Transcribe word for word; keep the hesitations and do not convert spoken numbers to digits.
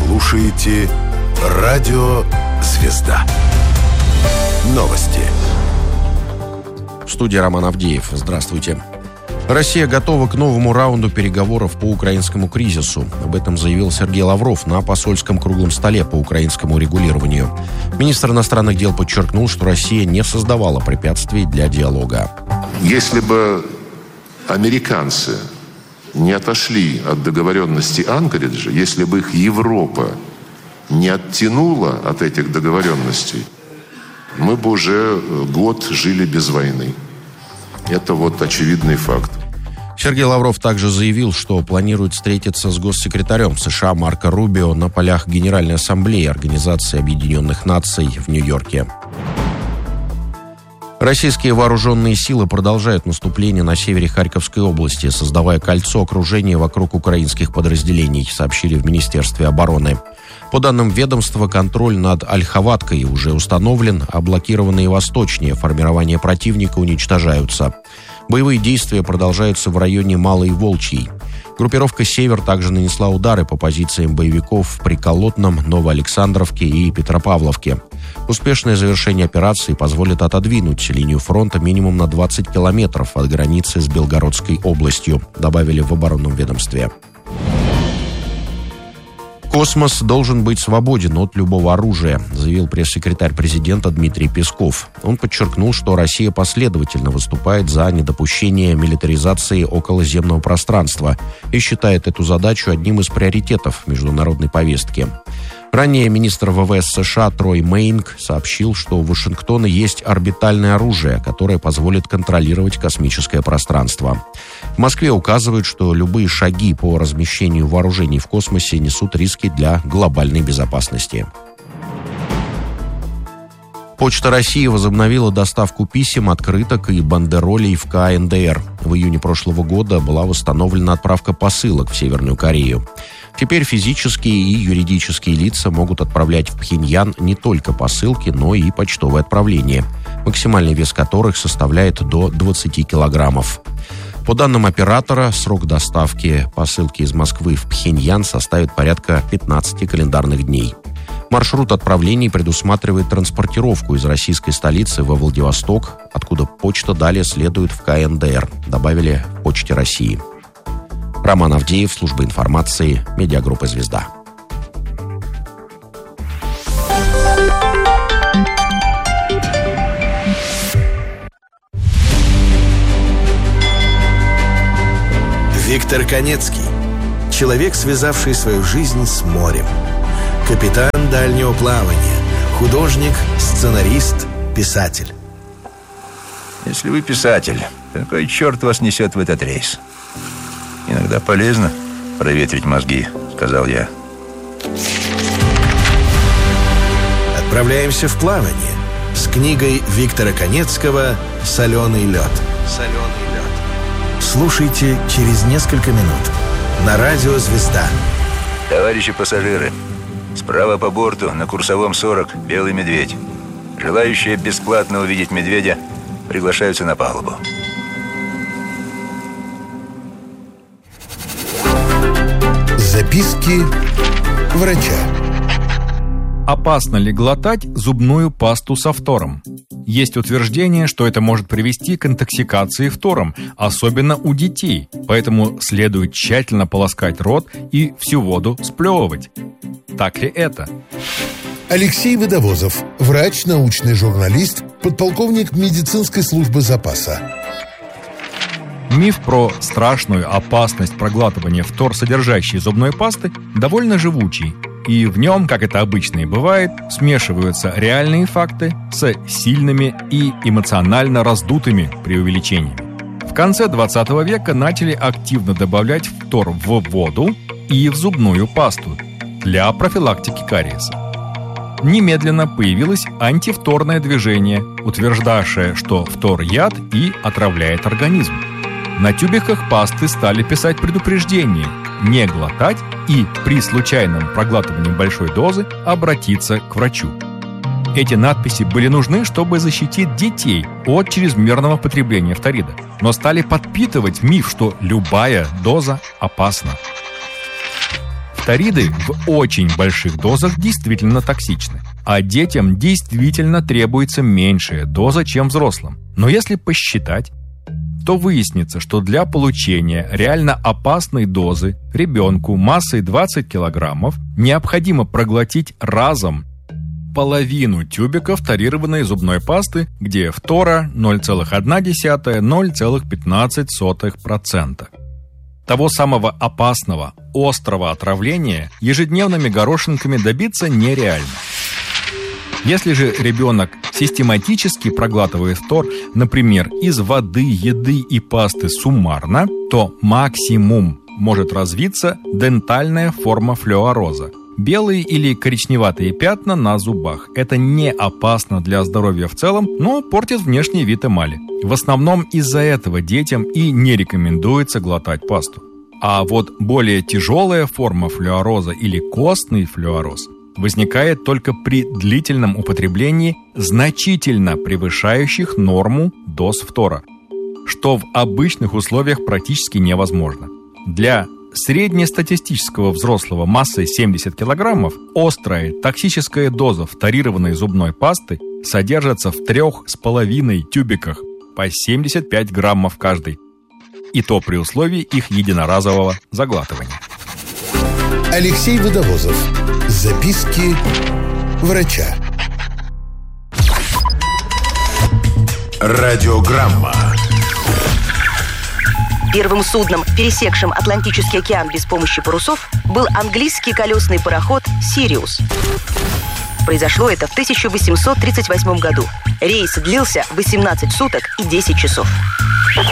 слушаете Радио «Звезда». Новости. В студии Роман Авдеев. Здравствуйте. Россия готова к новому раунду переговоров по украинскому кризису. Об этом заявил Сергей Лавров на посольском круглом столе по украинскому регулированию. Министр иностранных дел подчеркнул, что Россия не создавала препятствий для диалога. Если бы американцы не отошли от договоренности Анкориджа, если бы их Европа не оттянула от этих договоренностей, мы бы уже год жили без войны. Это вот очевидный факт. Сергей Лавров также заявил, что планирует встретиться с госсекретарем США Марко Рубио на полях Генеральной Ассамблеи Организации Объединенных Наций в Нью-Йорке. Российские вооруженные силы продолжают наступление на севере Харьковской области, создавая кольцо окружения вокруг украинских подразделений, сообщили в Министерстве обороны. По данным ведомства, контроль над Ольховаткой уже установлен, а блокированные восточнее формирования противника уничтожаются. Боевые действия продолжаются в районе Малой Волчьей. Группировка «Север» также нанесла удары по позициям боевиков в Приколотном, Новоалександровке и Петропавловке. Успешное завершение операции позволит отодвинуть линию фронта минимум на двадцать километров от границы с Белгородской областью, добавили в оборонном ведомстве. «Космос должен быть свободен от любого оружия», заявил пресс-секретарь президента Дмитрий Песков. Он подчеркнул, что Россия последовательно выступает за недопущение милитаризации околоземного пространства и считает эту задачу одним из приоритетов международной повестки. Ранее министр ВВС США Трой Мейнг сообщил, что у Вашингтона есть орбитальное оружие, которое позволит контролировать космическое пространство. В Москве указывают, что любые шаги по размещению вооружений в космосе несут риски для глобальной безопасности. Почта России возобновила доставку писем, открыток и бандеролей в ка эн дэ эр. В июне прошлого года была восстановлена отправка посылок в Северную Корею. Теперь физические и юридические лица могут отправлять в Пхеньян не только посылки, но и почтовые отправления, максимальный вес которых составляет до двадцати килограммов. По данным оператора, срок доставки посылки из Москвы в Пхеньян составит порядка пятнадцати календарных дней. Маршрут отправлений предусматривает транспортировку из российской столицы во Владивосток, откуда почта далее следует в ка эн дэ эр, добавили в Почте России. Роман Авдеев, служба информации, медиагруппа «Звезда». Виктор Конецкий. Человек, связавший свою жизнь с морем. Капитан дальнего плавания. Художник, сценарист, писатель. Если вы писатель, какой черт вас несет в этот рейс? Иногда полезно проветрить мозги, сказал я. Отправляемся в плавание с книгой Виктора Конецкого «Соленый лед». Соленый лед. Слушайте через несколько минут на радио «Звезда». Товарищи пассажиры, справа по борту на курсовом сорок белый медведь. Желающие бесплатно увидеть медведя приглашаются на палубу. Записки врача. Опасно ли глотать зубную пасту со фтором? Есть утверждение, что это может привести к интоксикации фтором, особенно у детей, поэтому следует тщательно полоскать рот и всю воду сплевывать. Так ли это? Алексей Водовозов, врач, научный журналист, подполковник медицинской службы запаса. Миф про страшную опасность проглатывания фторсодержащей зубной пасты довольно живучий, и в нем, как это обычно и бывает, смешиваются реальные факты с сильными и эмоционально раздутыми преувеличениями. В конце двадцатого века начали активно добавлять фтор в воду и в зубную пасту для профилактики кариеса. Немедленно появилось антифторное движение, утверждавшее, что фтор яд и отравляет организм. На тюбиках пасты стали писать предупреждение не глотать и при случайном проглатывании большой дозы обратиться к врачу. Эти надписи были нужны, чтобы защитить детей от чрезмерного потребления фторида, но стали подпитывать миф, что любая доза опасна. Фториды в очень больших дозах действительно токсичны, а детям действительно требуется меньшая доза, чем взрослым. Но если посчитать, то выяснится, что для получения реально опасной дозы ребенку массой двадцать килограммов необходимо проглотить разом половину тюбика фторированной зубной пасты, где фтора ноль целых одна десятая - ноль целых пятнадцать сотых процента. Того самого опасного, острого отравления ежедневными горошинками добиться нереально. Если же ребенок систематически проглатывает фтор, например, из воды, еды и пасты суммарно, то максимум может развиться дентальная форма флюороза. Белые или коричневатые пятна на зубах. Это не опасно для здоровья в целом, но портит внешний вид эмали. В основном из-за этого детям и не рекомендуется глотать пасту. А вот более тяжелая форма флюороза или костный флюороз возникает только при длительном употреблении значительно превышающих норму доз фтора, что в обычных условиях практически невозможно. Для среднестатистического взрослого массой семьдесят килограммов острая токсическая доза фторированной зубной пасты содержится в трех с половиной тюбиках по семьдесят пять граммов каждый. И то при условии их единоразового заглатывания. Алексей Водовозов. Записки врача. Радиограмма. Первым судном, пересекшим Атлантический океан без помощи парусов, был английский колесный пароход «Сириус». Произошло это в тысяча восемьсот тридцать восьмом году. Рейс длился восемнадцать суток и десять часов.